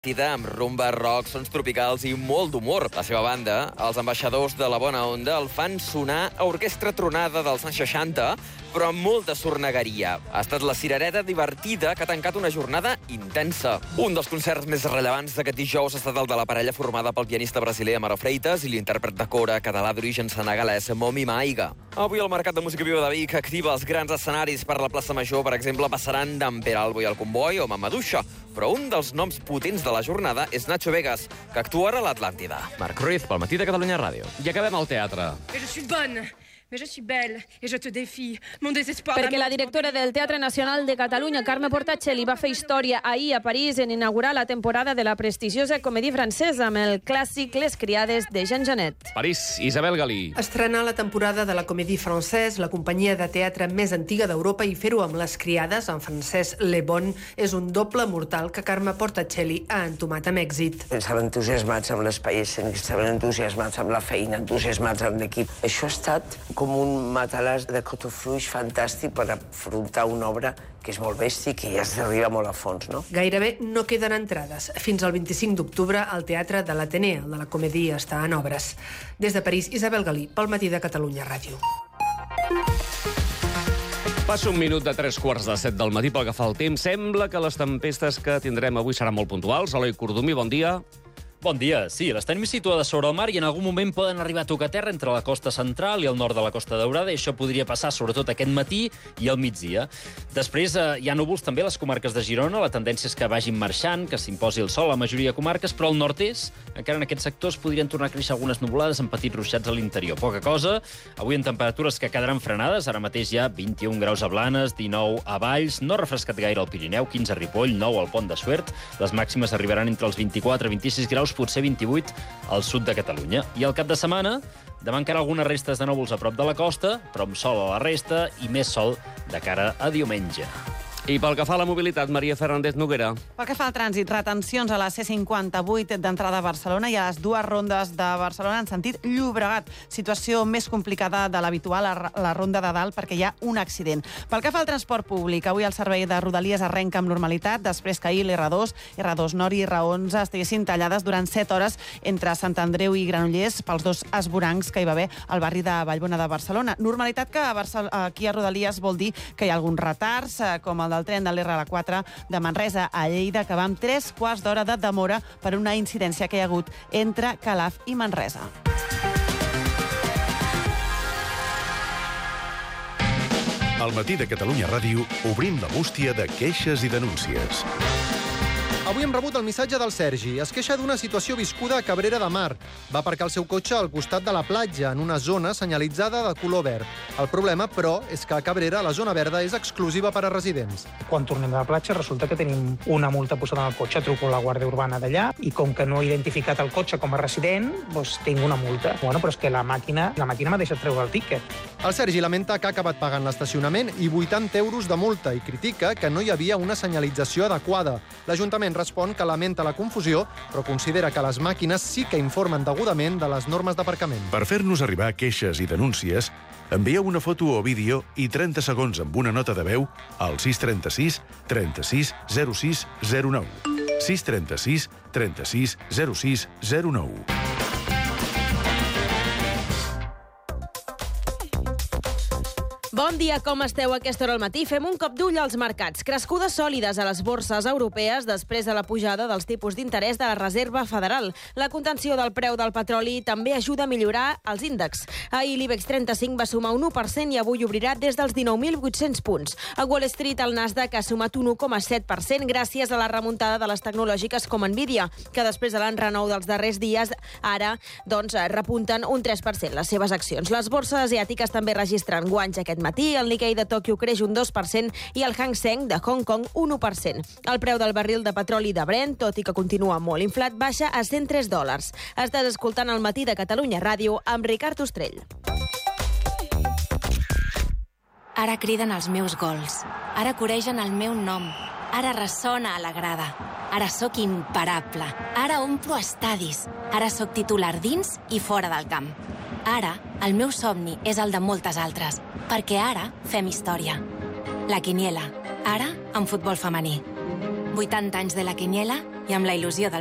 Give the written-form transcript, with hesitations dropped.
amb rumba, rock, sons tropicals i molt d'humor. La seva banda, els ambaixadors de la bona onda, el fan sonar a orquestra tronada dels anys 60, però amb molta sornegueria. Ha estat la cirereta divertida que ha tancat una jornada intensa. Un dels concerts més rellevants d'aquest dijous ha estat el de la parella formada pel pianista brasiler Amaro Freitas i l'intèrpret de cora català d'origen senegalès Momi Maiga. Avui el Mercat de Música Viva de Vic activa els grans escenaris per la plaça Major. Per exemple, passaran d'en Peralbo i el Comboi o Mamadouxa, però un dels noms potents de la jornada és Nacho Vegas, que actuarà a l'Atlàntida. Marc Ruiz, pel Matí de Catalunya Ràdio. I acabem al teatre. Je suis bonne. Mais je suis belle et je te défie. Mon désespoir... Perquè la directora del Teatre Nacional de Catalunya, Carme Portacelli, va fer història ahir a París en inaugurar la temporada de la prestigiosa comèdia francesa amb el clàssic Les criades de Jean Genet. París, Isabel Galí. Estrenar la temporada de la comédie française, la companyia de teatre més antiga d'Europa, i fer-ho amb Les criades, en francès Le Bon, és un doble mortal que Carme Portacelli ha entomat amb èxit. Estaven entusiasmats amb l'espai escènic, estaven entusiasmats amb la feina, entusiasmats amb l'equip. Això ha estat com un matalàs de cotofluix fantàstic per afrontar una obra que és molt bèstia i que ja s'arriba molt a fons, no? Gairebé no queden entrades. Fins al 25 d'octubre al Teatre de l'Atenea, el de la Comèdia, està en obres. Des de París, Isabel Galí, pel Matí de Catalunya Ràdio. Passa un minut de 7:15 del matí. Pel que fa al temps, sembla que les tempestes que tindrem avui seran molt puntuals. Eloi Cordomí, bon dia. Bon dia. Sí, les tenim situades sobre el mar i en algun moment poden arribar a tocar terra entre la costa central i el nord de la Costa Daurada, i això podria passar sobretot aquest matí i al migdia. Després hi ha núvols també a les comarques de Girona. La tendència és que vagin marxant, que s'imposi el sol a la majoria de comarques, però al nord-est, encara en aquests sectors, podrien tornar a créixer algunes nuvolades amb petits ruixats a l'interior. Poca cosa. Avui en temperatures que quedaran frenades. Ara mateix hi ha 21 graus a Blanes, 19 a Valls, no ha refrescat gaire al Pirineu, 15 a Ripoll, 9 al Pont de Suert. Les màximes arribaran entre els 24 i 26 graus, potser 28 al sud de Catalunya. I al cap de setmana, demà encara algunes restes de núvols a prop de la costa, però amb sol a la resta i més sol de cara a diumenge. I pel que fa a la mobilitat, Maria Fernández Noguera. Pel que fa al trànsit, retencions a la C58 d'entrada a Barcelona i a les dues rondes de Barcelona en sentit Llobregat. Situació més complicada de l'habitual a la ronda de dalt perquè hi ha un accident. Pel que fa al transport públic, avui el servei de Rodalies arrenca amb normalitat després que ahir l'R2, R2 Nord i R11 estiguessin tallades durant 7 hores entre Sant Andreu i Granollers pels dos esvorancs que hi va haver al barri de Vallbona de Barcelona. Normalitat que aquí a Rodalies vol dir que hi ha alguns retards, com el del tren de l'R4 de Manresa a Lleida, que va amb 3 quarts d'hora de demora per una incidència que hi ha hagut entre Calaf i Manresa. Al Matí de Catalunya Ràdio obrim la bústia de queixes i denúncies. Avui hem rebut el missatge del Sergi. Es queixa d'una situació viscuda a Cabrera de Mar. Va aparcar el seu cotxe al costat de la platja, en una zona senyalitzada de color verd. El problema, però, és que a Cabrera la zona verda és exclusiva per a residents. Quan tornem de la platja resulta que tenim una multa posada en el cotxe. Truco a la Guàrdia Urbana d'allà i com que no he identificat el cotxe com a resident, doncs tinc una multa. Bueno, però és que la màquina m'ha deixat treure el tíquet. El Sergi lamenta que ha acabat pagant l'estacionament i 80 euros de multa i critica que no hi havia una senyalització adequada. L'Ajuntament respon que lamenta la confusió, però considera que les màquines sí que informen degudament de les normes d'aparcament. Per fer-nos arribar queixes i denúncies, envieu una foto o vídeo i 30 segons amb una nota de veu al 636 36 06 09. 636 36 06 09. Bon dia, com esteu a aquesta hora al matí? Fem un cop d'ull als mercats. Crescudes sòlides a les borses europees després de la pujada dels tipus d'interès de la Reserva Federal. La contenció del preu del petroli també ajuda a millorar els índexs. Ahir l'IBEX 35 va sumar un 1% i avui obrirà des dels 19.800 punts. A Wall Street el Nasdaq ha sumat un 1,7% gràcies a la remuntada de les tecnològiques com Nvidia, que després de l'enrenou dels darrers dies ara repunten un 3% les seves accions. Les borses asiàtiques també registren guanys aquest matí. El Nikkei de Tòquio creix un 2% i el Hang Seng de Hong Kong un 1%. El preu del barril de petroli de Brent, tot i que continua molt inflat, baixa a $103. Estàs escoltant el Matí de Catalunya Ràdio amb Ricard Ostrell. Ara criden els meus gols. Ara coregen el meu nom. Ara ressona a la grada. Ara sóc imparable. Ara omplo estadis. Ara sóc titular dins i fora del camp. Ara, el meu somni és el de moltes altres, perquè ara fem història. La Quiniela, ara en futbol femení. 80 anys de la Quiniela i amb la il·lusió del